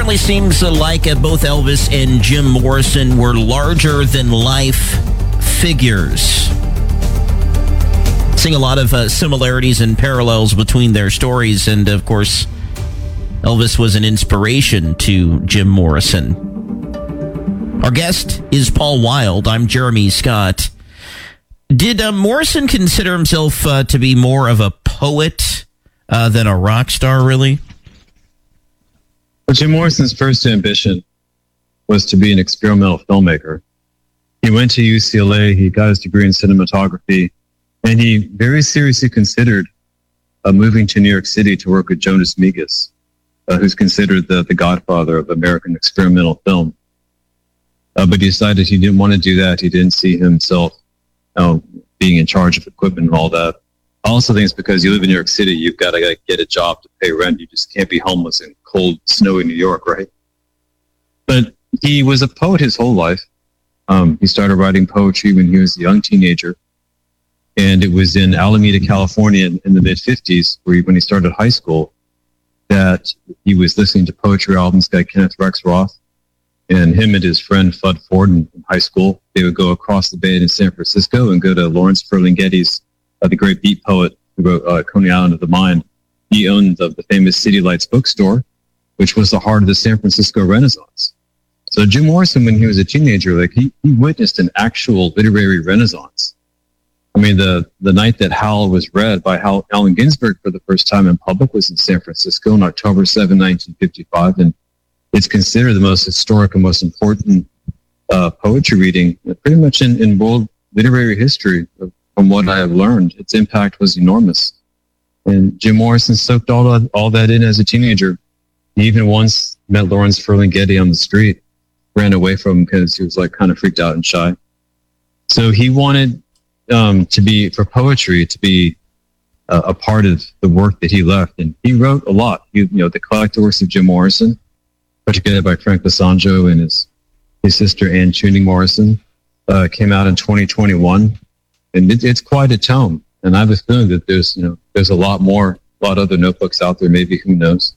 certainly seems like both Elvis and Jim Morrison were larger-than-life figures. Seeing a lot of similarities and parallels between their stories, and of course, Elvis was an inspiration to Jim Morrison. Our guest is Paul Wild. I'm Jeremy Scott. Did Morrison consider himself to be more of a poet than a rock star, really? Well, Jim Morrison's first ambition was to be an experimental filmmaker. He went to UCLA, he got his degree in cinematography, and he very seriously considered moving to New York City to work with Jonas Mekas, who's considered the godfather of American experimental film. But he decided he didn't want to do that. He didn't see himself being in charge of equipment and all that. I also think it's because you live in New York City, you've got to get a job to pay rent. You just can't be homeless in cold, snowy New York, right? But he was a poet his whole life. He started writing poetry when he was a young teenager. And it was in Alameda, California in the mid-'50s, when he started high school, that he was listening to poetry albums by Kenneth Rexroth. And him and his friend Fudd Ford in high school, they would go across the bay in San Francisco and go to Lawrence Ferlinghetti's, the great beat poet who wrote Coney Island of the Mind. He owned the famous City Lights bookstore, which was the heart of the San Francisco Renaissance. So Jim Morrison, when he was a teenager, he witnessed an actual literary renaissance. I mean, the night that Howl was read by Allen Ginsberg for the first time in public was in San Francisco on October 7, 1955, and it's considered the most historic and most important poetry reading pretty much in world literary history. From what I have learned, its impact was enormous. And Jim Morrison soaked all that in as a teenager. He even once met Lawrence Ferlinghetti on the street, ran away from him because he was kind of freaked out and shy. So he wanted for poetry to be a part of the work that he left. And he wrote a lot. The collected works of Jim Morrison, put together by Frank Lisanjo and his sister Ann Tuning Morrison, came out in 2021. And it's quite a tome. And I have a feeling that there's a lot other notebooks out there, maybe, who knows.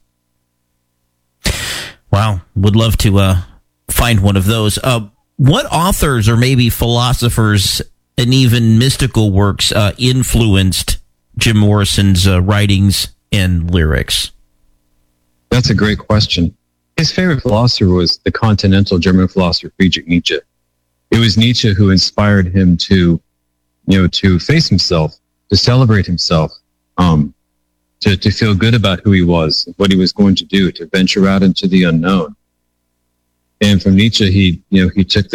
Wow. Would love to find one of those. What authors or maybe philosophers and even mystical works influenced Jim Morrison's writings and lyrics? That's a great question. His favorite philosopher was the continental German philosopher Friedrich Nietzsche. It was Nietzsche who inspired him to face himself, to celebrate himself, to feel good about who he was, what he was going to do, to venture out into the unknown. And from Nietzsche, he took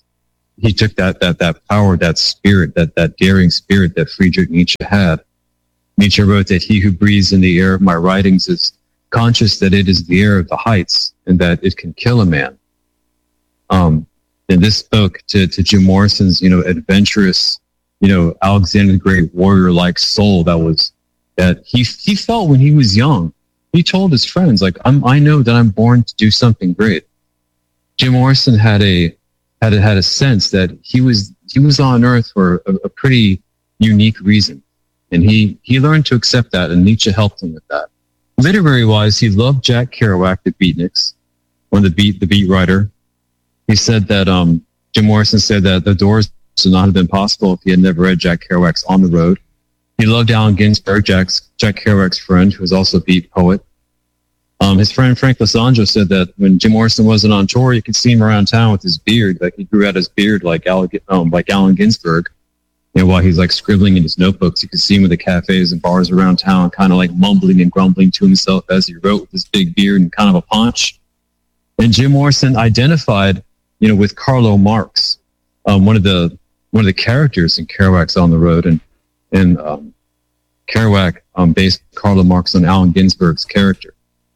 that power, that spirit, that daring spirit that Friedrich Nietzsche had. Nietzsche wrote that he who breathes in the air of my writings is conscious that it is the air of the heights and that it can kill a man. And this spoke to Jim Morrison's, adventurous, Alexander the Great warrior-like soul that he felt when he was young. He told his friends, I know that I'm born to do something great. Jim Morrison had a sense that he was on Earth for a pretty unique reason, and he learned to accept that, and Nietzsche helped him with that. Literary-wise, he loved Jack Kerouac, the Beatniks, the beat writer. He said that Jim Morrison said that The Doors would not have been possible if he had never read Jack Kerouac's On the Road. He loved Allen Ginsberg, Jack Kerouac's friend, who was also a beat poet. His friend Frank Lisanjo said that when Jim Morrison wasn't on tour, you could see him around town with his beard. He grew out his beard like Allen Ginsberg. While he's scribbling in his notebooks, you could see him in the cafes and bars around town, kind of mumbling and grumbling to himself as he wrote with his big beard and kind of a paunch. And Jim Morrison identified, with Carlo Marx, one of the characters in Kerouac's On the Road, and Kerouac based Carlo Marx on Allen Ginsberg's character.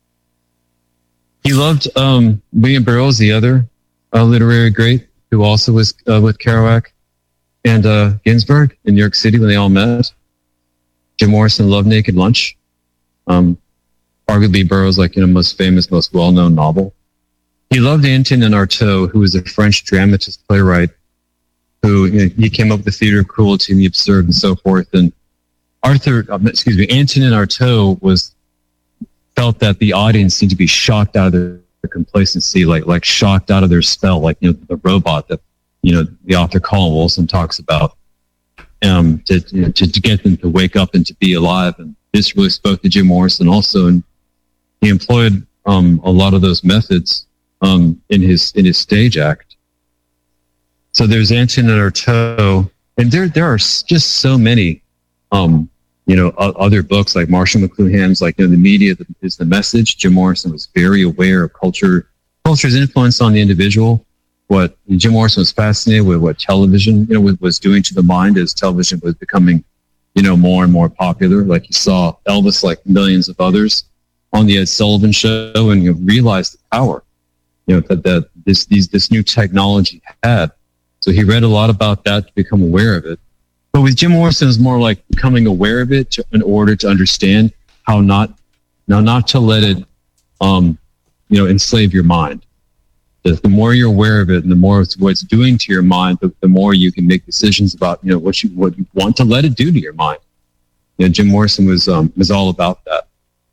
He loved William Burroughs, the other literary great, who also was with Kerouac and Ginsberg in New York City when they all met. Jim Morrison loved Naked Lunch. Arguably Burroughs' most famous, most well-known novel. He loved Antonin Artaud, who was a French dramatist playwright, who he came up with the theater of cruelty and the absurd and so forth. And Antonin Artaud felt that the audience seemed to be shocked out of their complacency, like shocked out of their spell, like, you know, the robot that, you know, the author Colin Wilson talks about, to get them to wake up and to be alive. And this really spoke to Jim Morrison also, and he employed a lot of those methods in his stage act. So there's Antoinette Artaud, and there are just so many you know, other books like Marshall McLuhan's, like, you know, The Media is the Message. Jim Morrison was very aware of culture's influence on the individual. What Jim Morrison was fascinated with what television, you know, was doing to the mind as television was becoming, you know, more and more popular. Like, you saw Elvis, like millions of others, on the Ed Sullivan Show, and you realized the power, you know, that this new technology had. So he read a lot about that to become aware of it. But with Jim Morrison, it's more like becoming aware of it in order to understand how not to let it, you know, enslave your mind. The more you're aware of it, and the more what it's doing to your mind, the more you can make decisions about, you know, what you want to let it do to your mind. You know, Jim Morrison was all about that.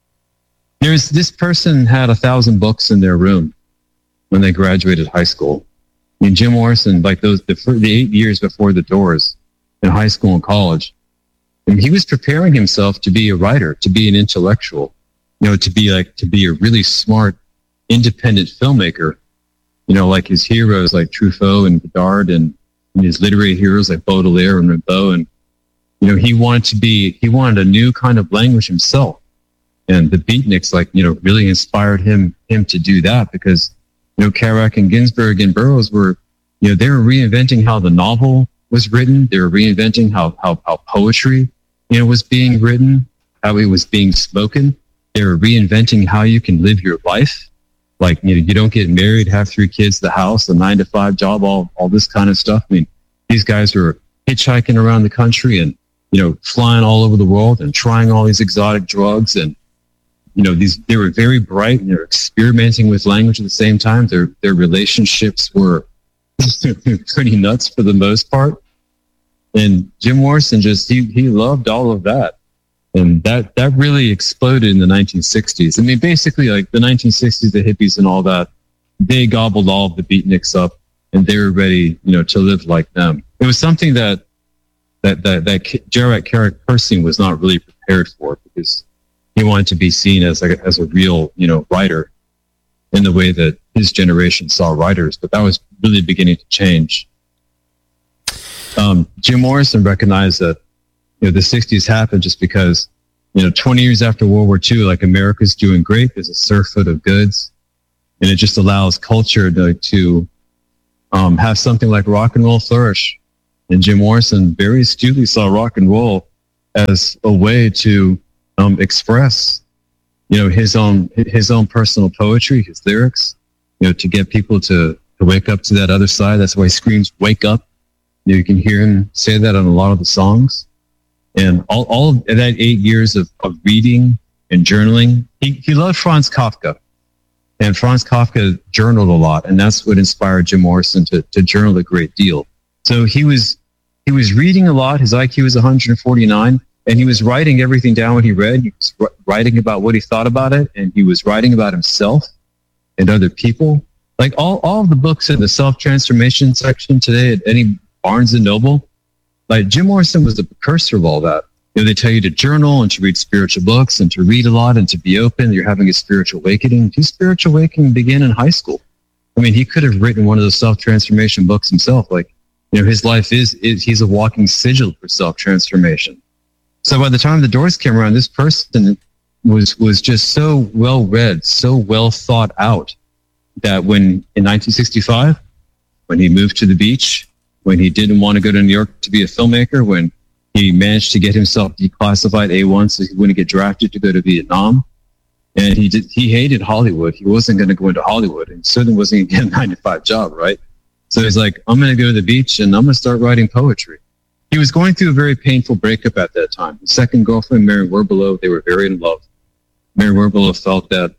This person had 1,000 books in their room when they graduated high school. I mean, Jim Morrison, like the 8 years before the Doors, in high school and college, and he was preparing himself to be a writer, to be an intellectual, you know, to be a really smart, independent filmmaker, you know, like his heroes like Truffaut and Godard, and his literary heroes like Baudelaire and Rimbaud. And, you know, he wanted a new kind of language himself. And the Beatniks, like, you know, really inspired him to do that, because, you know, Kerouac and Ginsberg and Burroughs were, you know, they were reinventing how the novel was written. They were reinventing how poetry, you know, was being written, how it was being spoken. They were reinventing how you can live your life. Like, you know, you don't get married, have 3 kids, the house, a 9-to-5 job, all this kind of stuff. I mean, these guys were hitchhiking around the country and, you know, flying all over the world and trying all these exotic drugs. And, you know, they were very bright, and they were experimenting with language at the same time. Their relationships were pretty nuts for the most part. And Jim Morrison he loved all of that. And that really exploded in the 1960s. I mean, basically, like, the 1960s, the hippies and all that, they gobbled all of the beatniks up, and they were ready, you know, to live like them. It was something that Jarrett Kerosene was not really prepared for, because he wanted to be seen as a real, you know, writer in the way that his generation saw writers. But that was really beginning to change. Jim Morrison recognized that, you know, the 60s happened just because, you know, 20 years after World War II, like, America's doing great. There's a surfeit of goods, and it just allows culture to have something like rock and roll flourish. And Jim Morrison very astutely saw rock and roll as a way to express, you know, his own personal poetry, his lyrics, you know, to get people to wake up to that other side. That's why he screams, "Wake up." You can hear him say that on a lot of the songs. And all of that 8 years of reading and journaling, he loved Franz Kafka. And Franz Kafka journaled a lot, and that's what inspired Jim Morrison to journal a great deal. So he was reading a lot. His IQ was 149, and he was writing everything down what he read. He was writing about what he thought about it, and he was writing about himself and other people. Like, all of the books in the self-transformation section today at any Barnes & Noble, like, Jim Morrison was the precursor of all that. You know, they tell you to journal and to read spiritual books and to read a lot and to be open. You're having a spiritual awakening. His spiritual awakening began in high school. I mean, he could have written one of those self-transformation books himself. Like, you know, his life he's a walking sigil for self-transformation. So by the time the Doors came around, this person was just so well read, so well thought out, that when in 1965, when he moved to the beach, when he didn't want to go to New York to be a filmmaker, when he managed to get himself declassified A1 so he wouldn't get drafted to go to Vietnam, and he hated Hollywood. He wasn't going to go into Hollywood, and certainly wasn't going to get a 9-to-5 job, right? So he's like, I'm going to go to the beach and I'm going to start writing poetry. He was going through a very painful breakup at that time. His second girlfriend, Mary Werbelow, they were very in love. Mary Werbelow felt that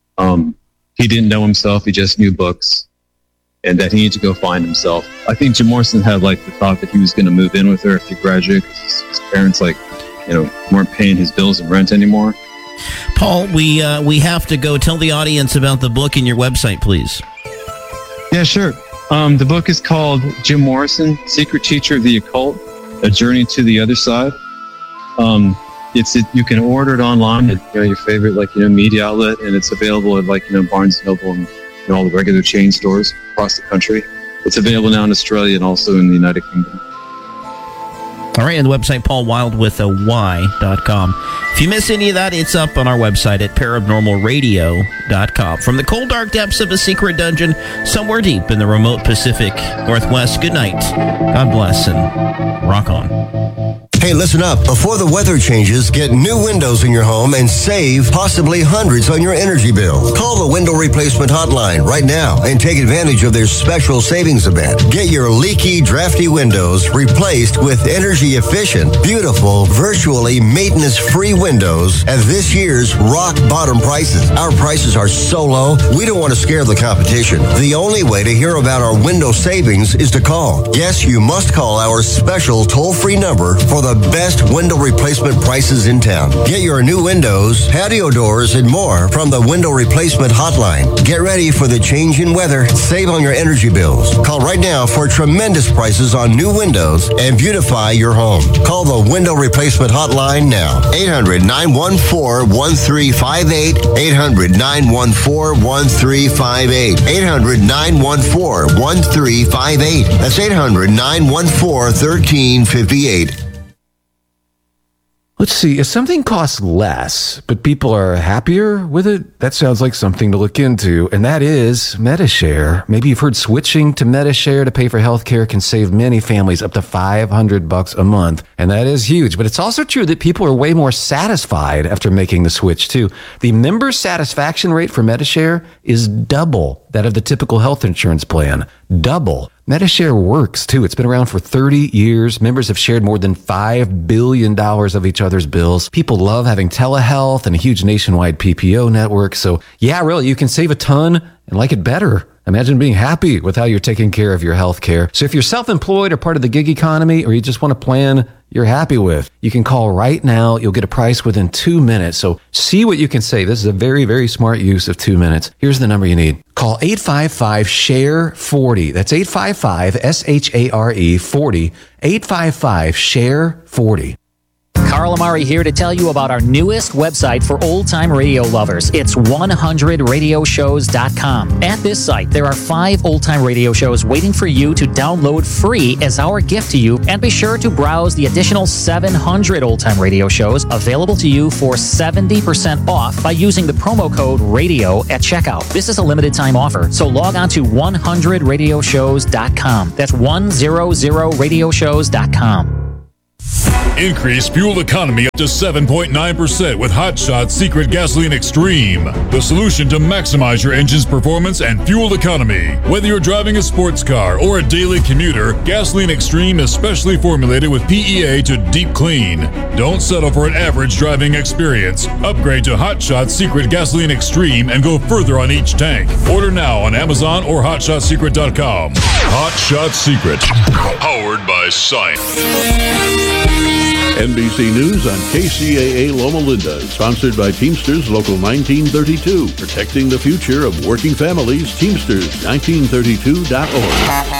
he didn't know himself, he just knew books, and that he needed to go find himself. I think Jim Morrison had, like, the thought that he was going to move in with her after he graduated, because his parents, like, you know, weren't paying his bills and rent anymore. Paul, we have to go. Tell the audience about the book and your website, please. Yeah, sure. The book is called Jim Morrison, Secret Teacher of the Occult, A Journey to the Other Side. You can order it online at your favorite media outlet, and it's available at Barnes & Noble and all the regular chain stores across the country. It's available now in Australia and also in the United Kingdom. All right, and the website, paulwildwithay.com. If you miss any of that, it's up on our website at paranormalradio.com. From the cold, dark depths of a secret dungeon somewhere deep in the remote Pacific Northwest, good night, God bless, and rock on. Hey, listen up. Before the weather changes, get new windows in your home and save possibly hundreds on your energy bill. Call the Window Replacement Hotline right now and take advantage of their special savings event. Get your leaky, drafty windows replaced with energy-efficient, beautiful, virtually maintenance-free windows at this year's rock-bottom prices. Our prices are so low, we don't want to scare the competition. The only way to hear about our window savings is to call. Yes, you must call our special toll-free number for the best window replacement prices in town. Get your new windows, patio doors, and more from the Window Replacement Hotline. Get ready for the change in weather. Save on your energy bills. Call right now for tremendous prices on new windows and beautify your home. Call the Window Replacement Hotline now. 800-914-1358. 800-914-1358. 800-914-1358. That's 800-914-1358. Let's see, if something costs less, but people are happier with it, that sounds like something to look into, and that is Medi-Share. Maybe you've heard switching to Medi-Share to pay for healthcare can save many families up to $500 a month, and that is huge. But it's also true that people are way more satisfied after making the switch, too. The member satisfaction rate for Medi-Share is double that of the typical health insurance plan. Double. Medi-Share works, too. It's been around for 30 years. Members have shared more than $5 billion of each other's bills. People love having telehealth and a huge nationwide PPO network. So, yeah, really, you can save a ton and like it better. Imagine being happy with how you're taking care of your health care. So if you're self-employed or part of the gig economy, or you just want a plan you're happy with, you can call right now. You'll get a price within 2 minutes. So see what you can save. This is a very, very smart use of 2 minutes. Here's the number you need. Call 855-SHARE-40. That's 855-SHARE-40. 855-SHARE-40. Carl Amari here to tell you about our newest website for old-time radio lovers. It's 100radioshows.com. At this site, there are 5 old-time radio shows waiting for you to download free as our gift to you. And be sure to browse the additional 700 old-time radio shows available to you for 70% off by using the promo code RADIO at checkout. This is a limited-time offer, so log on to 100radioshows.com. That's 100radioshows.com. Increase fuel economy up to 7.9% with Hot Shot Secret Gasoline Extreme, the solution to maximize your engine's performance and fuel economy. Whether you're driving a sports car or a daily commuter, Gasoline Extreme is specially formulated with PEA to deep clean. Don't settle for an average driving experience. Upgrade to Hot Shot Secret Gasoline Extreme and go further on each tank. Order now on Amazon or HotShotSecret.com. Hot Shot Secret, powered by science. NBC News on KCAA Loma Linda, sponsored by Teamsters Local 1932, protecting the future of working families. Teamsters1932.org.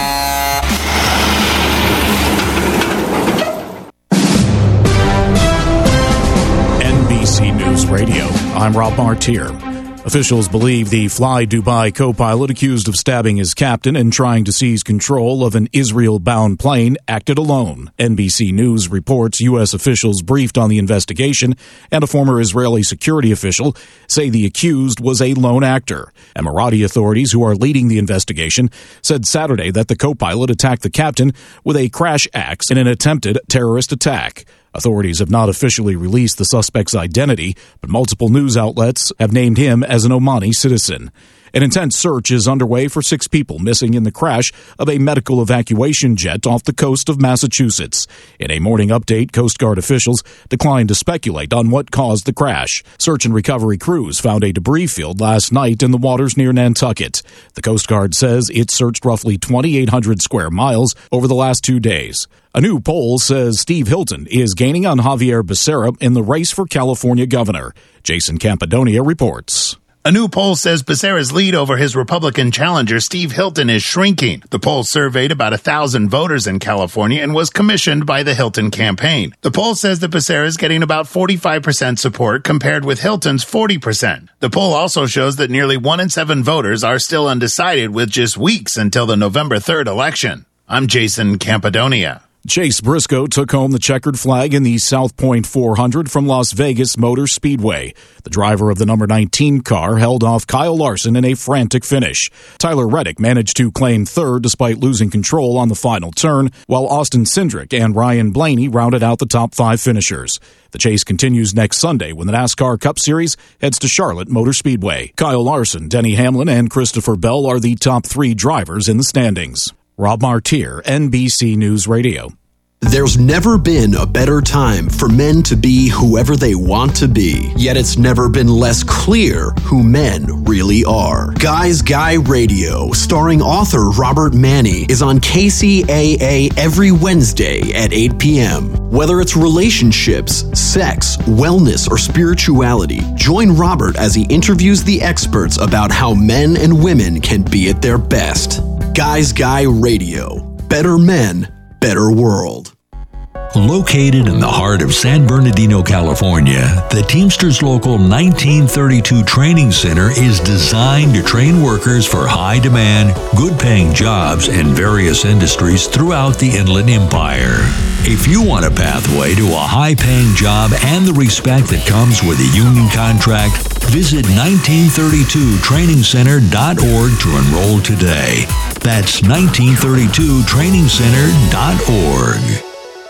NBC News Radio. I'm Rob Martier. Officials believe the Fly Dubai co-pilot accused of stabbing his captain and trying to seize control of an Israel-bound plane acted alone. NBC News reports U.S. officials briefed on the investigation and a former Israeli security official say the accused was a lone actor. Emirati authorities who are leading the investigation said Saturday that the co-pilot attacked the captain with a crash axe in an attempted terrorist attack. Authorities have not officially released the suspect's identity, but multiple news outlets have named him as an Omani citizen. An intense search is underway for 6 people missing in the crash of a medical evacuation jet off the coast of Massachusetts. In a morning update, Coast Guard officials declined to speculate on what caused the crash. Search and recovery crews found a debris field last night in the waters near Nantucket. The Coast Guard says it searched roughly 2,800 square miles over the last 2 days. A new poll says Steve Hilton is gaining on Javier Becerra in the race for California governor. Jason Campidonia reports. A new poll says Becerra's lead over his Republican challenger, Steve Hilton, is shrinking. The poll surveyed about 1,000 voters in California and was commissioned by the Hilton campaign. The poll says that Becerra is getting about 45% support compared with Hilton's 40%. The poll also shows that nearly 1 in 7 voters are still undecided with just weeks until the November 3rd election. I'm Jason Campidonia. Chase Briscoe took home the checkered flag in the South Point 400 from Las Vegas Motor Speedway. The driver of the number 19 car held off Kyle Larson in a frantic finish. Tyler Reddick managed to claim third despite losing control on the final turn, while Austin Cindric and Ryan Blaney rounded out the top 5 finishers. The chase continues next Sunday when the NASCAR Cup Series heads to Charlotte Motor Speedway. Kyle Larson, Denny Hamlin, and Christopher Bell are the top 3 drivers in the standings. Rob Martier, NBC News Radio. There's never been a better time for men to be whoever they want to be, yet it's never been less clear who men really are. Guys Guy Radio, starring author Robert Manni, is on KCAA every Wednesday at 8 p.m. Whether it's relationships, sex, wellness, or spirituality, join Robert as he interviews the experts about how men and women can be at their best. Guys Guy Radio. Better men, better world. Located in the heart of San Bernardino, California, the Teamsters Local 1932 Training Center is designed to train workers for high-demand, good-paying jobs in various industries throughout the Inland Empire. If you want a pathway to a high-paying job and the respect that comes with a union contract, visit 1932trainingcenter.org to enroll today. That's 1932trainingcenter.org.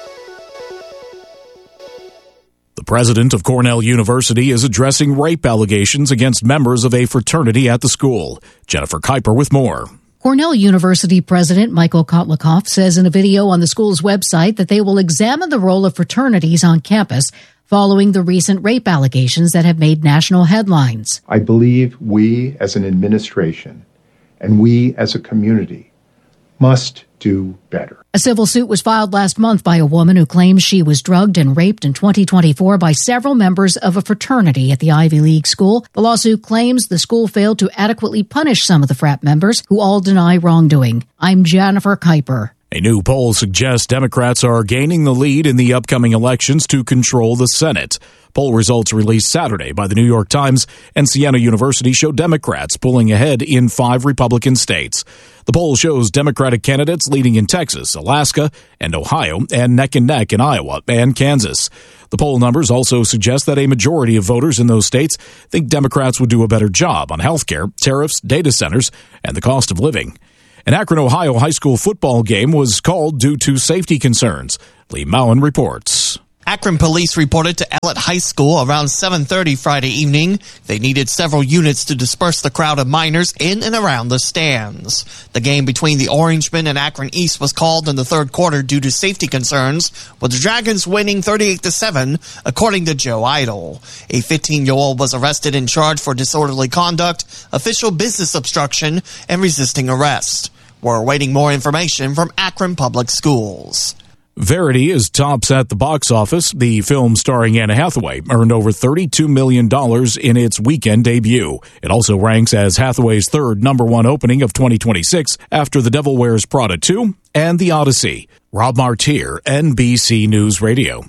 The president of Cornell University is addressing rape allegations against members of a fraternity at the school. Jennifer Kuiper with more. Cornell University President Michael Kotlikoff says in a video on the school's website that they will examine the role of fraternities on campus following the recent rape allegations that have made national headlines. I believe we as an administration and we as a community must do better. A civil suit was filed last month by a woman who claims she was drugged and raped in 2024 by several members of a fraternity at the Ivy League school. The lawsuit claims the school failed to adequately punish some of the frat members who all deny wrongdoing. I'm Jennifer Kuiper. A new poll suggests Democrats are gaining the lead in the upcoming elections to control the Senate. Poll results released Saturday by the New York Times and Siena University show Democrats pulling ahead in 5 Republican states. The poll shows Democratic candidates leading in Texas, Alaska, and Ohio, and neck in Iowa and Kansas. The poll numbers also suggest that a majority of voters in those states think Democrats would do a better job on health care, tariffs, data centers, and the cost of living. An Akron, Ohio high school football game was called due to safety concerns. Lee Mowen reports. Akron police reported to Ellett High School around 7:30 Friday evening. They needed several units to disperse the crowd of minors in and around the stands. The game between the Orangemen and Akron East was called in the third quarter due to safety concerns, with the Dragons winning 38-7, according to Joe Idle. A 15-year-old was arrested and charged for disorderly conduct, official business obstruction, and resisting arrest. We're awaiting more information from Akron Public Schools. Verity is tops at the box office. The film starring Anne Hathaway earned over $32 million in its weekend debut. It also ranks as Hathaway's third #1 opening of 2026 after The Devil Wears Prada 2 and The Odyssey. Rob Martier, NBC News Radio.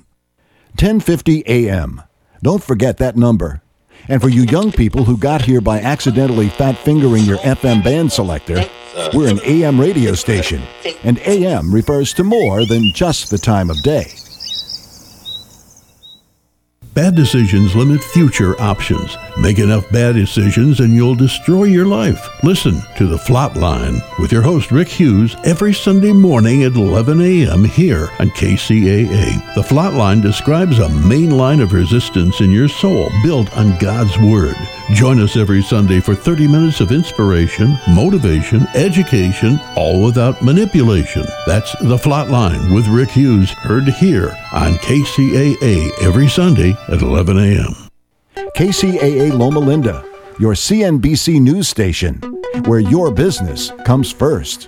1050 AM. Don't forget that number. And for you young people who got here by accidentally fat-fingering your FM band selector, we're an AM radio station, and AM refers to more than just the time of day. Bad decisions limit future options. Make enough bad decisions and you'll destroy your life. Listen to The Flatline with your host Rick Hughes every Sunday morning at 11 a.m. here on KCAA. The Flatline describes a main line of resistance in your soul built on God's Word. Join us every Sunday for 30 minutes of inspiration, motivation, education, all without manipulation. That's The Flatline with Rick Hughes, heard here on KCAA every Sunday at 11 a.m. KCAA Loma Linda, your CNBC news station, where your business comes first.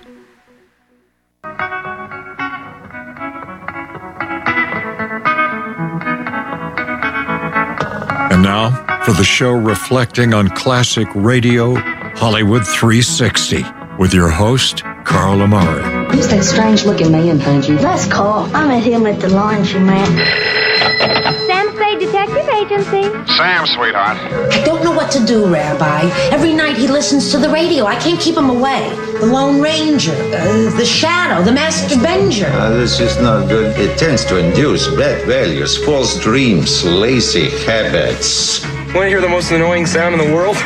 And now, for the show reflecting on classic radio, Hollywood 360, with your host, Carl Amari. Who's that strange-looking man behind you? That's Carl. I met him at the laundromat. Sam Spade Detective Agency. Sam, sweetheart. I don't know what to do, Rabbi. Every night he listens to the radio. I can't keep him away. The Lone Ranger, the Shadow, the Master Avenger. This is not good. It tends to induce bad values, false dreams, lazy habits. Want to hear the most annoying sound in the world?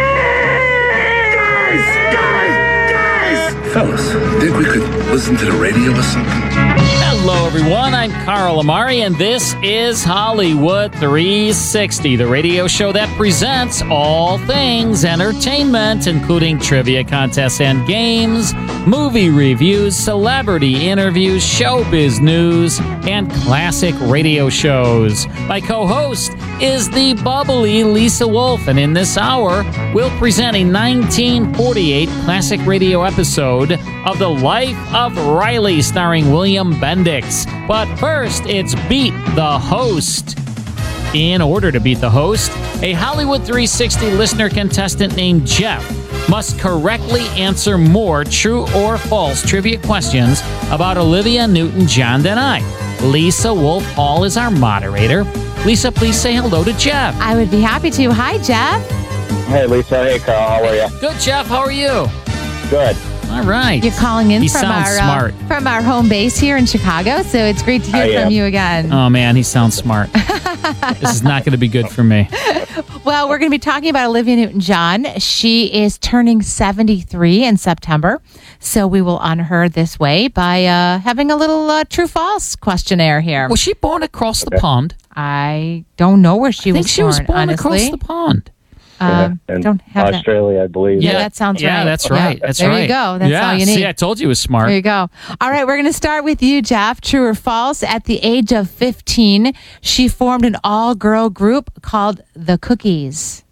Guys! Fellas, think we could listen to the radio or something? Hello, everyone. I'm Carl Amari, and this is Hollywood 360, the radio show that presents all things entertainment, including trivia contests and games, movie reviews, celebrity interviews, showbiz news, and classic radio shows. My co-host is the bubbly Lisa Wolf, and in this hour, we'll present a 1948 classic radio episode of The Life of Riley, starring William Bendix. But first, it's Beat the Host. In order to beat the host, a Hollywood 360 listener contestant named Jeff must correctly answer more true or false trivia questions about Olivia Newton-John than I. Lisa Wolf Hall is our moderator. Lisa, please say hello to Jeff. I would be happy to. Hi, Jeff. Hey, Lisa. Hey, Carl. How are you? Good, Jeff. How are you? Good. All right. You're calling in he from sounds smart. From our home base here in Chicago, so it's great to hear from you again. Oh, man, he sounds smart. This is not going to be good for me. Well, we're going to be talking about Olivia Newton-John. She is turning 73 in September, so we will honor her this way by having a little true-false questionnaire here. Was she born across the pond? I don't know where she was born, she was born honestly. Across the pond. In don't have Australia, that. I believe. Yeah, that sounds right. Yeah, that's right. Yeah. That's there right. There you go. That's all you need. See, I told you it was smart. There you go. All right, we're going to start with you, Jeff. True or false? At the age of 15, she formed an all-girl group called The Cookies.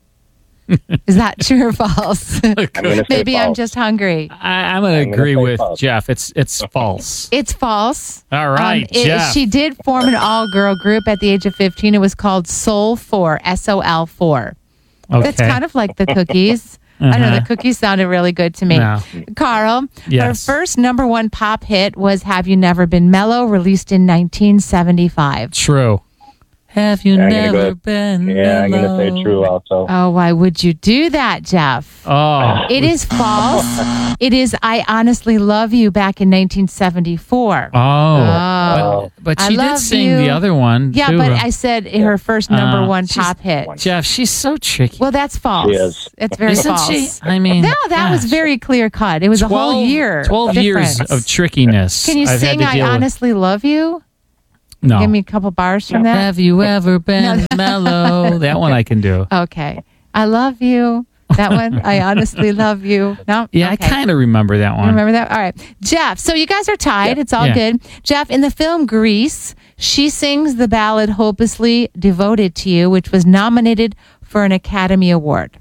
Is that true or false? Maybe false. I'm just hungry. I'm going to agree with false. Jeff. It's false. It's false. All right, Jeff. She did form an all-girl group at the age of 15. It was called Soul 4, SOL 4. Okay. That's kind of like the Cookies. I don't know. The Cookies sounded really good to me. No. Carl, yes. Her first number one pop hit was Have You Never Been Mellow, released in 1975. True. Have you never been mellow? Yeah, I'm going to say true also. Oh, why would you do that, Jeff? Oh. It is false. It is I Honestly Love You back in 1974. But she did sing the other one. Yeah, too. but I said her first number one pop hit. Jeff, she's so tricky. Well, that's false. She is. It's very Isn't false. she? I mean, no, that was very clear cut. It was 12, a whole year. 12 years of trickiness. Can you sing I Honestly Love You? No. Give me a couple bars from that. Have you ever been mellow? That one I can do. Okay. I love you. That one, I honestly love you. No? Yeah, okay. I kind of remember that one. You remember that? All right. Jeff, so you guys are tied. It's all good. Jeff, in the film Grease, she sings the ballad Hopelessly Devoted to You, which was nominated for an Academy Award.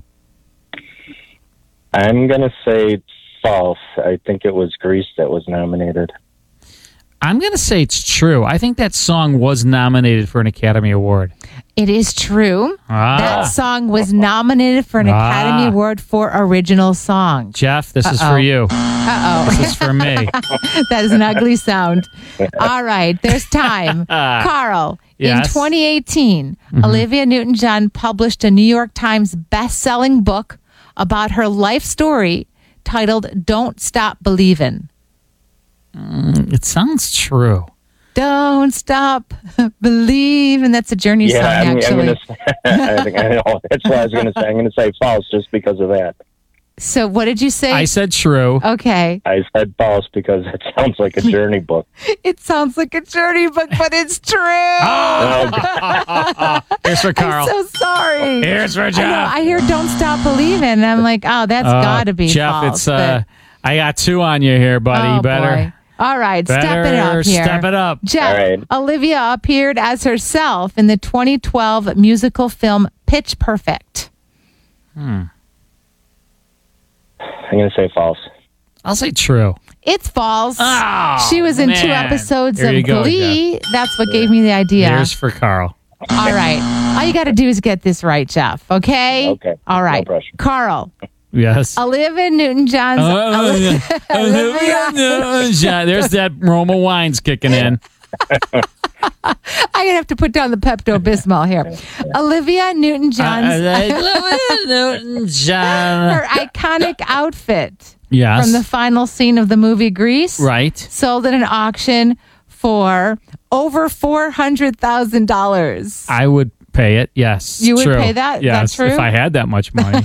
I'm going to say false. I think it was Grease that was nominated. I'm going to say it's true. I think that song was nominated for an Academy Award. It is true. That song was nominated for an Academy Award for Original Song. Jeff, this is for you. This is for me. That is an ugly sound. All right, there's time. Carl, in 2018, Olivia Newton-John published a New York Times best-selling book about her life story titled Don't Stop Believin'. It sounds true. Don't stop believing. That's a Journey song, actually. I think I know. That's what I was going to say. I'm going to say false just because of that. So what did you say? I said true. Okay. I said false because it sounds like a journey book. It sounds like a journey book, but it's true. Here's for Carl. I'm so sorry. Here's for Jeff. I hear "Don't Stop Believing," and I'm like, oh, that's got to be Jeff, false. it's I got 2 on you here, buddy. You better. Boy. All right, step it Better up here. step it up. Jeff, All right. Olivia appeared as herself in the 2012 musical film Pitch Perfect. I'm going to say false. I'll say true. It's false. Oh, she was in 2 man. episodes Here of you go, Glee. That's what gave me the idea. Here's for Carl. All right. All you got to do is get this right, Jeff. Okay? Okay. All right. No pressure. Carl. Yes. Olivia Newton-John's. There's that Roma wines kicking in. I'm going to have to put down the Pepto-Bismol here. Olivia Newton-John's. Her iconic outfit. Yes. From the final scene of the movie Grease. Right. Sold at an auction for over $400,000. I would pay it. Yes. You would true. pay that? Yes. That's true? If I had that much money.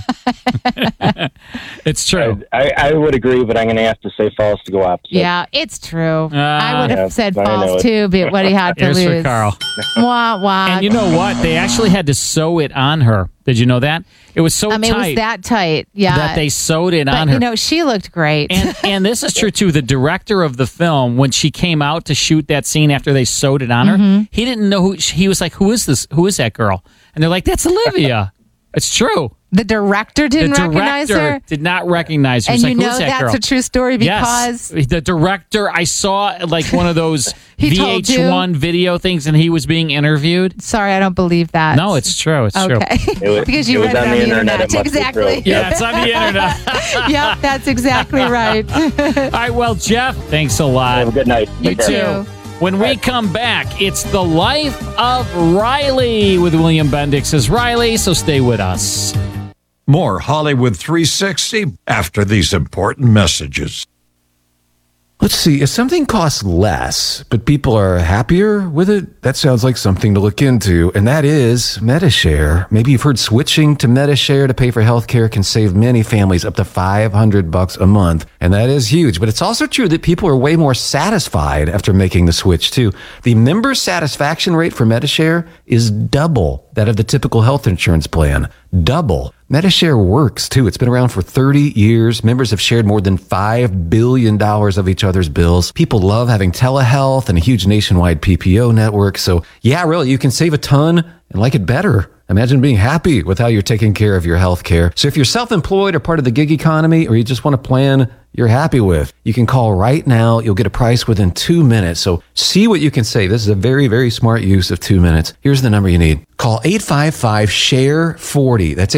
It's true. I would agree, but I'm going to have to say false to go opposite. Yeah, it's true. I would have Yeah, said I know false it. too, but what he had to Here's lose. for Carl. Wah, wah. And you know what? They actually had to sew it on her. Did you know that? It was so tight. It was that tight. Yeah. That they sewed it on But, her. you know, she looked great. And this is true too. The director of the film, when she came out to shoot that scene after they sewed it on her, he didn't know who. He was like, "Who is this? Who is that girl?" And they're like, "That's Olivia." It's true. The director didn't recognize her? Did not recognize her. And He's you like, know "Who's that that's girl?" a true story because... Yes. The director, I saw like one of those He told you? VH1 video things, and he was being interviewed. Sorry, I don't believe that. No, it's true. It's true. Okay. Because you read it on the internet. Exactly. Yeah, it's on the internet. Yep, that's exactly right. All right, well, Jeff, thanks a lot. Have a good night. You too. When we come back, it's The Life of Riley with William Bendix as Riley, so stay with us. More Hollywood 360 after these important messages. Let's see, if something costs less, but people are happier with it, that sounds like something to look into, and that is Medi-Share. Maybe you've heard switching to Medi-Share to pay for healthcare can save many families up to $500 a month, and that is huge. But it's also true that people are way more satisfied after making the switch, too. The member satisfaction rate for Medi-Share is double that of the typical health insurance plan. Double. Medi-Share works, too. It's been around for 30 years. Members have shared more than $5 billion of each other's bills. People love having telehealth and a huge nationwide PPO network. So, yeah, really, you can save a ton and like it better. Imagine being happy with how you're taking care of your health care. So if you're self-employed or part of the gig economy, or you just want a plan you're happy with, you can call right now. You'll get a price within 2 minutes. So see what you can save. This is a very, very smart use of 2 minutes. Here's the number you need. Call 855-SHARE-40. That's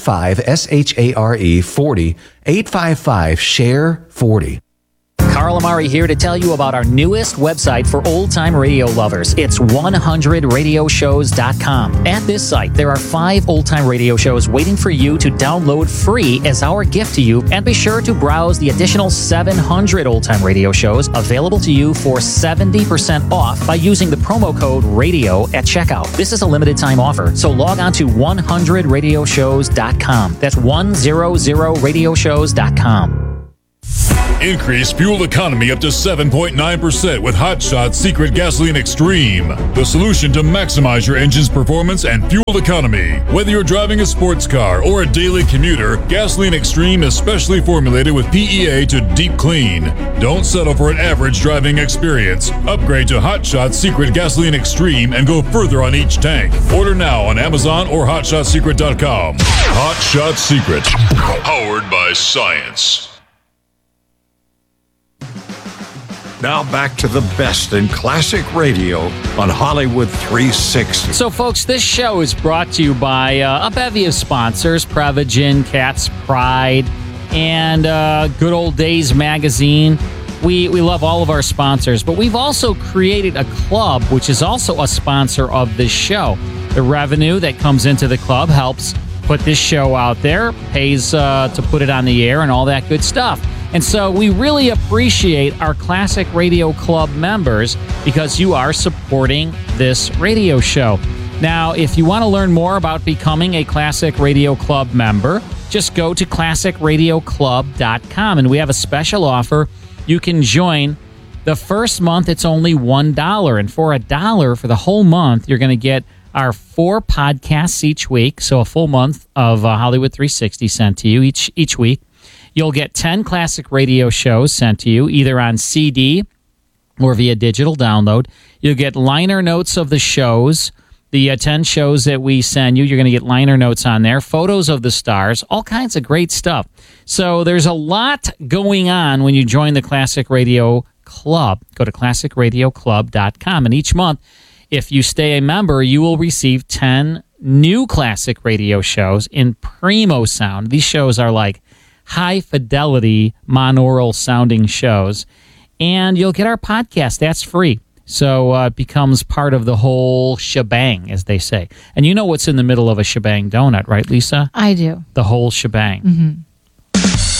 855-SHARE-40. 855-SHARE-40. Carl Amari here to tell you about our newest website for old-time radio lovers. It's 100radioshows.com. At this site, there are 5 old-time radio shows waiting for you to download free as our gift to you, and be sure to browse the additional 700 old-time radio shows available to you for 70% off by using the promo code RADIO at checkout. This is a limited time offer, so log on to 100radioshows.com. That's 100radioshows.com. Increase fuel economy up to 7.9% with Hot Shot Secret Gasoline Extreme, the solution to maximize your engine's performance and fuel economy. Whether you're driving a sports car or a daily commuter, Gasoline Extreme is specially formulated with PEA to deep clean. Don't settle for an average driving experience. Upgrade to Hot Shot Secret Gasoline Extreme and go further on each tank. Order now on Amazon or HotShotSecret.com. Hot Shot Secret, powered by science. Now back to the best in classic radio on Hollywood 360. So, folks, this show is brought to you by a bevy of sponsors: Prevagen, Cat's Pride, and Good Old Days Magazine. We love all of our sponsors, but we've also created a club, which is also a sponsor of this show. The revenue that comes into the club helps put this show out there, pays to put it on the air and all that good stuff. And so we really appreciate our Classic Radio Club members because you are supporting this radio show. Now, if you want to learn more about becoming a Classic Radio Club member, just go to classicradioclub.com, and we have a special offer. You can join. The first month, it's only $1, and for $1 for the whole month, you're going to get our 4 podcasts each week, so a full month of Hollywood 360 sent to you each week. You'll get 10 classic radio shows sent to you, either on CD or via digital download. You'll get liner notes of the shows. The 10 shows that we send you, you're going to get liner notes on there, photos of the stars, all kinds of great stuff. So there's a lot going on when you join the Classic Radio Club. Go to classicradioclub.com, and each month, if you stay a member, you will receive 10 new classic radio shows in primo sound. These shows are like high-fidelity, monaural sounding shows, and you'll get our podcast. That's free. So it becomes part of the whole shebang, as they say. And you know what's in the middle of a shebang donut, right, Lisa? I do. The whole shebang. Mm-hmm.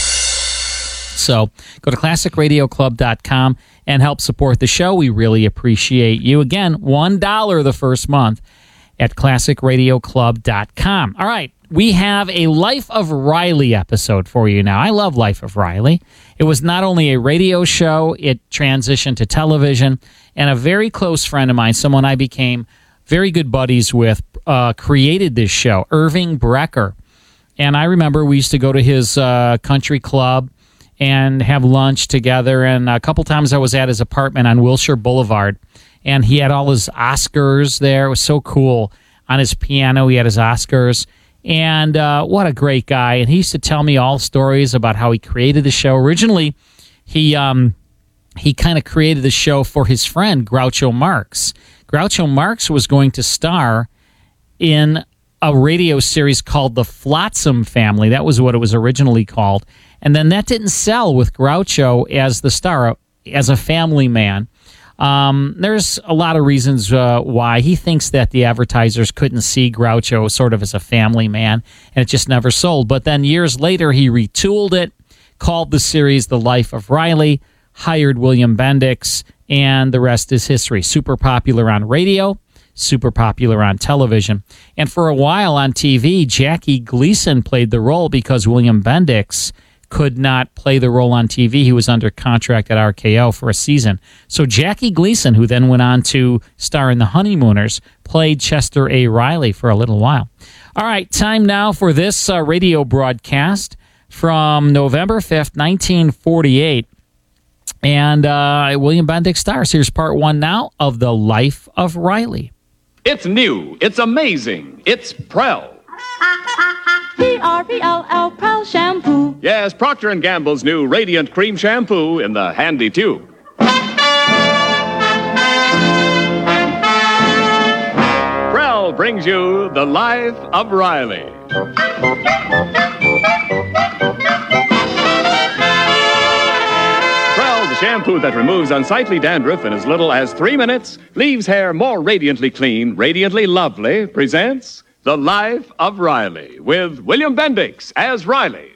So go to classicradioclub.com and help support the show. We really appreciate you. Again, $1 the first month at classicradioclub.com. All right. We have a Life of Riley episode for you now. I love Life of Riley. It was not only a radio show, it transitioned to television, and a very close friend of mine, someone I became very good buddies with, created this show, Irving Brecker. And I remember we used to go to his country club and have lunch together, and a couple times I was at his apartment on Wilshire Boulevard, and he had all his Oscars there. It was so cool. On his piano, he had his Oscars. And what a great guy. And he used to tell me all stories about how he created the show. Originally, he kind of created the show for his friend, Groucho Marx. Groucho Marx was going to star in a radio series called The Flotsam Family. That was what it was originally called. And then that didn't sell with Groucho as the star, as a family man. There's a lot of reasons why. He thinks that the advertisers couldn't see Groucho sort of as a family man, and it just never sold. But then years later, he retooled it, called the series The Life of Riley, hired William Bendix, and the rest is history. Super popular on radio, super popular on television. And for a while on TV, Jackie Gleason played the role because William Bendix could not play the role on TV. He was under contract at RKO for a season. So Jackie Gleason, who then went on to star in The Honeymooners, played Chester A. Riley for a little while. All right, time now for this radio broadcast from November 5th, 1948. And William Bendix stars. Here's part 1 now of The Life of Riley. It's new. It's amazing. It's Prell. P-R-E-L-L, Prell shampoo. Yes, Procter & Gamble's new Radiant Cream Shampoo in the handy tube. Prell brings you The Life of Riley. Prell, the shampoo that removes unsightly dandruff in as little as 3 minutes, leaves hair more radiantly clean, radiantly lovely, presents The Life of Riley, with William Bendix as Riley.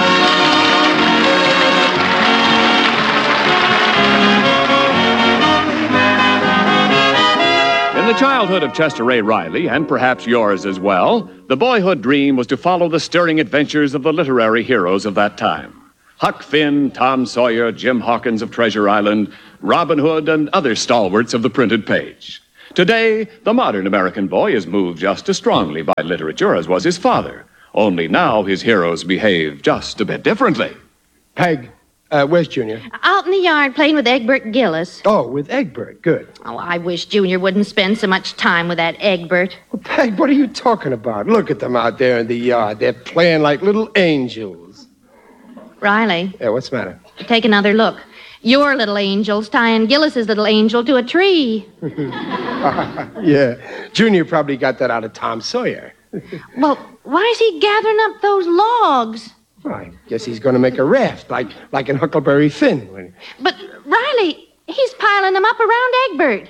In the childhood of Chester A. Riley, and perhaps yours as well, the boyhood dream was to follow the stirring adventures of the literary heroes of that time. Huck Finn, Tom Sawyer, Jim Hawkins of Treasure Island, Robin Hood, and other stalwarts of the printed page. Today, the modern American boy is moved just as strongly by literature as was his father. Only now his heroes behave just a bit differently. Peg, where's Junior? Out in the yard playing with Egbert Gillis. Oh, with Egbert. Good. Oh, I wish Junior wouldn't spend so much time with that Egbert. Well, Peg, what are you talking about? Look at them out there in the yard. They're playing like little angels. Riley. Yeah, what's the matter? Take another look. Your little angel's tying Gillis's little angel to a tree. Yeah. Junior probably got that out of Tom Sawyer. Well, why is he gathering up those logs? Well, I guess he's going to make a raft, like in Huckleberry Finn. But, Riley, he's piling them up around Egbert.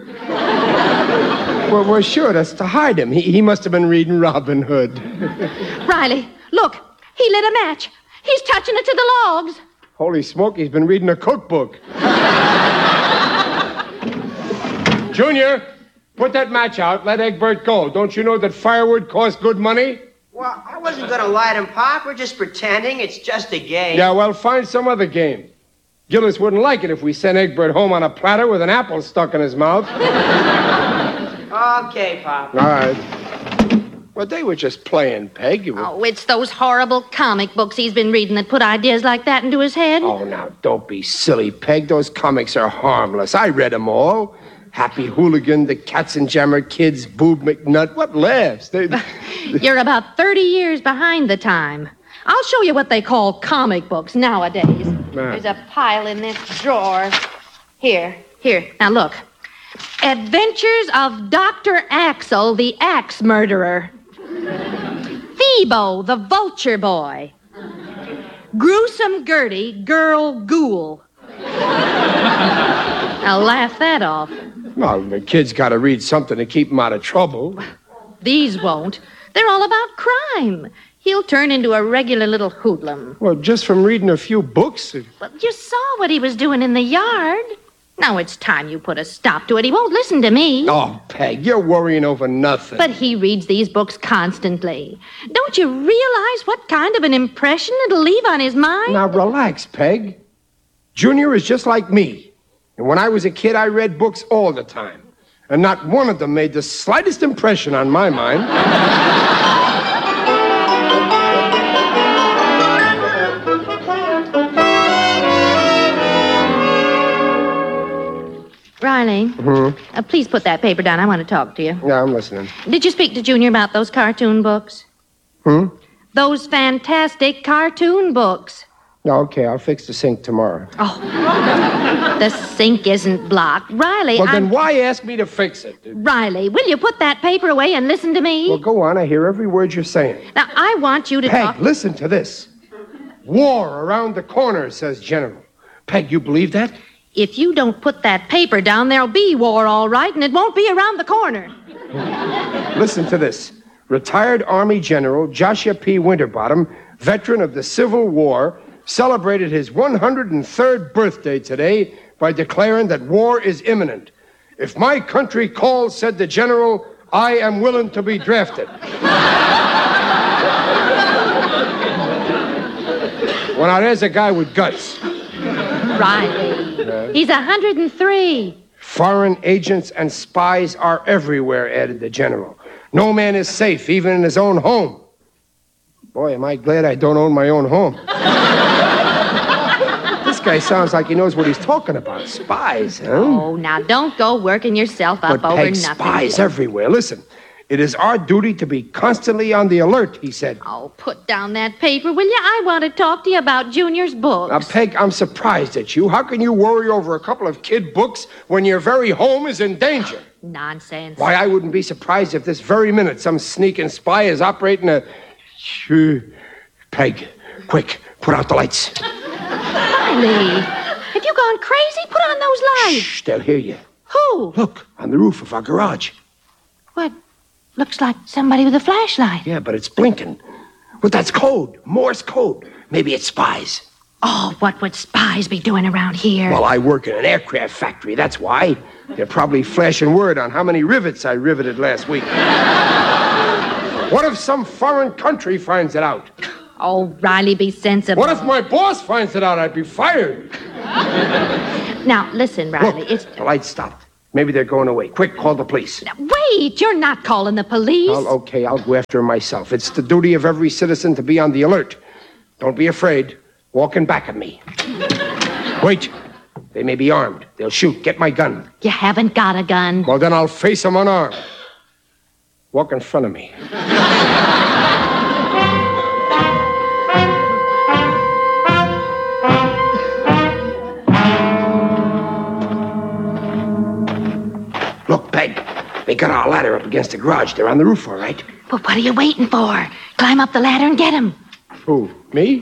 Well, sure, that's to hide him. He must have been reading Robin Hood. Riley, look, he lit a match. He's touching it to the logs. Holy smoke, he's been reading a cookbook. Junior, put that match out. Let Egbert go. Don't you know that firewood costs good money? Well, Well, I wasn't going to light him, Pop. We're just pretending. It's just a game. Yeah, well, find some other game. Gillis wouldn't like it if we sent Egbert home on a platter with an apple stuck in his mouth. Okay, Pop. All right. Well, they were just playing, Peg. Oh, it's those horrible comic books he's been reading that put ideas like that into his head. Oh, now, don't be silly, Peg. Those comics are harmless. I read them all. Happy Hooligan, the Katzenjammer Kids, Boob McNutt. What laughs? You're about 30 years behind the time. I'll show you what they call comic books nowadays. There's a pile in this drawer. Here. Now, look. Adventures of Dr. Axel, the Axe Murderer. Thebo, the Vulture Boy. Gruesome Gertie, Girl Ghoul. Now, laugh that off. Well, the kid's got to read something to keep him out of trouble. These won't. They're all about crime. He'll turn into a regular little hoodlum. Well, just from reading a few books? But you saw what he was doing in the yard. Now it's time you put a stop to it. He won't listen to me. Oh, Peg, you're worrying over nothing. But he reads these books constantly. Don't you realize what kind of an impression it'll leave on his mind? Now, relax, Peg. Junior is just like me. And when I was a kid, I read books all the time. And not one of them made the slightest impression on my mind. Riley, please put that paper down. I want to talk to you. Yeah, I'm listening. Did you speak to Junior about those cartoon books? Those fantastic cartoon books. No, okay, I'll fix the sink tomorrow. Oh, the sink isn't blocked. Riley, Well, then why ask me to fix it? Riley, will you put that paper away and listen to me? Well, go on. I hear every word you're saying. Now, I want you to Peg, talk... listen to this. War around the corner, says General. Peg, you believe that? If you don't put that paper down, there'll be war, all right, and it won't be around the corner. Listen to this. Retired Army General Joshua P. Winterbottom, veteran of the Civil War, celebrated his 103rd birthday today by declaring that war is imminent. If my country calls, said the general, I am willing to be drafted. Well, now, there's a guy with guts. Riley, he's 103. Foreign agents and spies are everywhere, added the general. No man is safe, even in his own home. Boy, am I glad I don't own my own home. This guy sounds like he knows what he's talking about. Spies, huh? Oh, now don't go working yourself up But over Peg, nothing. spies everywhere. Listen, it is our duty to be constantly on the alert, he said. Oh, put down that paper, will you? I want to talk to you about Junior's books. Now, Peg, I'm surprised at you. How can you worry over a couple of kid books when your very home is in danger? Nonsense. Why, I wouldn't be surprised if this very minute some sneaking spy is operating a... Peg, quick, put out the lights. Riley, have you gone crazy? Put on those lights. Shh, they'll hear you. Who? Look, on the roof of our garage. What? Looks like somebody with a flashlight. Yeah, but it's blinking. Well, that's code. Morse code. Maybe it's spies. Oh, what would spies be doing around here? Well, I work in an aircraft factory, that's why. They're probably flashing word on how many rivets I riveted last week. What if some foreign country finds it out? Oh, Riley, be sensible. What if my boss finds it out? I'd be fired. Now, listen, Riley, Look, the lights stopped. Maybe they're going away. Quick, call the police. Wait, you're not calling the police. Okay, I'll go after him myself. It's the duty of every citizen to be on the alert. Don't be afraid. Walking back at me. Wait. They may be armed. They'll shoot. Get my gun. You haven't got a gun. Well, then I'll face them unarmed. Walk in front of me. Look, Peg. They got our ladder up against the garage. They're on the roof, all right? Well, what are you waiting for? Climb up the ladder and get him. Who? Me?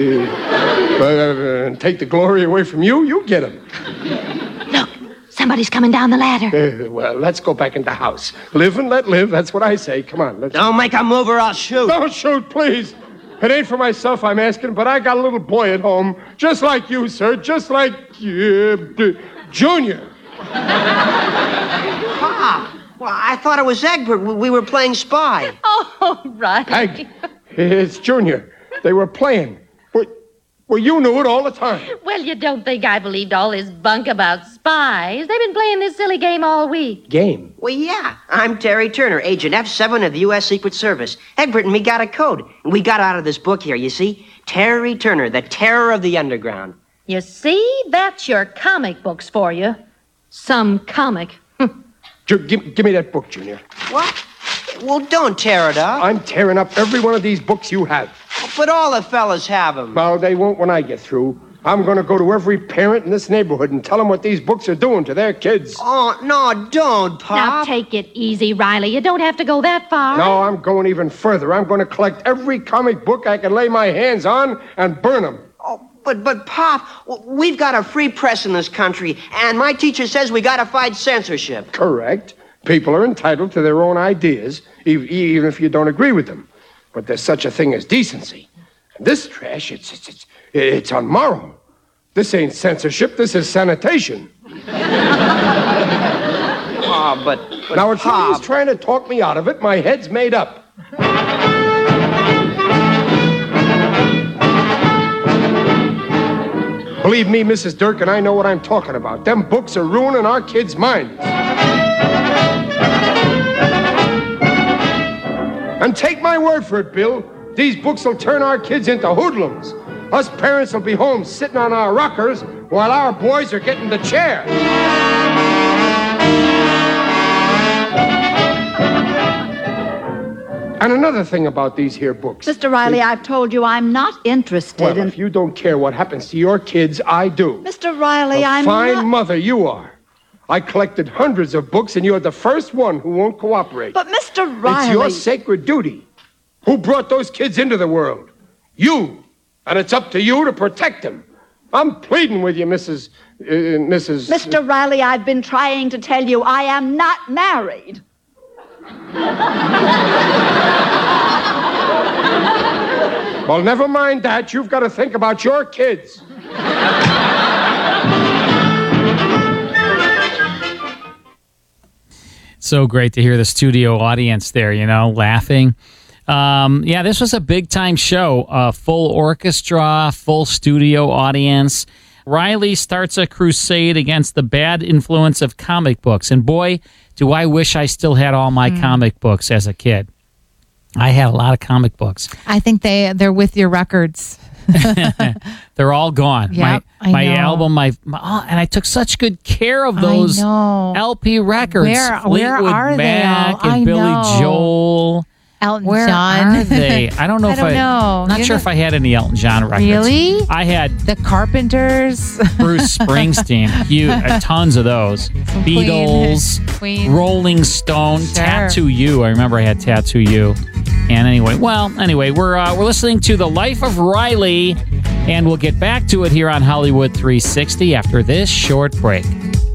Take the glory away from you? You get him. Look, somebody's coming down the ladder. Well, let's go back in the house. Live and let live. That's what I say. Come on. Let's... Don't make a move or I'll shoot. Don't shoot, please. It ain't for myself I'm asking, but I got a little boy at home, just like you, sir, just like Junior. Pop, Well, I thought it was Egbert. We were playing spy. Oh, right. Egg, it's Junior. They were playing. Well, you knew it all the time. Well, you don't think I believed all this bunk about spies. They've been playing this silly game all week. Game? Well, yeah. I'm Terry Turner, Agent F7 of the U.S. Secret Service. Egbert and me got a code. We got out of this book here, you see. Terry Turner, the terror of the underground. You see? That's your comic books for you. Some comic. Give me that book, Junior. What? Well, don't tear it up. I'm tearing up every one of these books you have. But all the fellas have them. Well, they won't when I get through. I'm going to go to every parent in this neighborhood and tell them what these books are doing to their kids. Oh, no, don't, Pop. Now, take it easy, Riley. You don't have to go that far. No, I'm going even further. I'm going to collect every comic book I can lay my hands on and burn them. Oh, but Pop, we've got a free press in this country, and my teacher says we got to fight censorship. Correct. People are entitled to their own ideas, even if you don't agree with them. But there's such a thing as decency. And this trash, it's unmoral. This ain't censorship. This is sanitation. Oh, but now, if Pop... somebody's trying to talk me out of it, my head's made up. Believe me, Mrs. Durkin, I know what I'm talking about. Them books are ruining our kids' minds. And take my word for it, Bill. These books will turn our kids into hoodlums. Us parents will be home sitting on our rockers while our boys are getting the chair. And another thing about these here books. Mr. Riley, I've told you I'm not interested in... Well, if you don't care what happens to your kids, I do. Mr. Riley, I'm not... A fine mother you are. I collected hundreds of books, and you're the first one who won't cooperate. But, Mr. Riley... It's your sacred duty. Who brought those kids into the world? You. And it's up to you to protect them. I'm pleading with you, Mrs. Mr. Riley, I've been trying to tell you I am not married. Well, never mind that. You've got to think about your kids. So great to hear the studio audience there, laughing. Yeah, this was a big-time show. Full orchestra, full studio audience. Riley starts a crusade against the bad influence of comic books. And boy, do I wish I still had all my comic books as a kid. I had a lot of comic books. I think they're with your records. They're all gone. Yep, my album, and I took such good care of those LP records. Where are Mac they all? and Billy Joel. Elton Where John. Are they? I don't know if I know. Not sure if I had any Elton John records. Really? I had the Carpenters, Bruce Springsteen, tons of those. Beatles, Queen. Rolling Stone, Sure. Tattoo You. I remember I had Tattoo You. And anyway, we're listening to The Life of Riley, and we'll get back to it here on Hollywood 360 after this short break.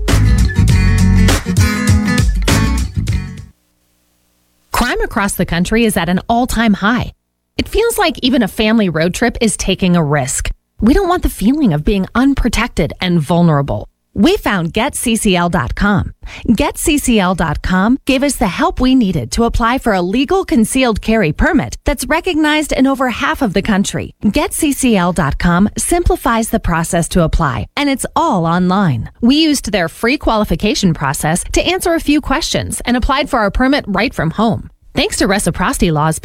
Crime across the country is at an all-time high. It feels like even a family road trip is taking a risk. We don't want the feeling of being unprotected and vulnerable. We found GetCCL.com. GetCCL.com gave us the help we needed to apply for a legal concealed carry permit that's recognized in over half of the country. GetCCL.com simplifies the process to apply, and it's all online. We used their free qualification process to answer a few questions and applied for our permit right from home. Thanks to reciprocity laws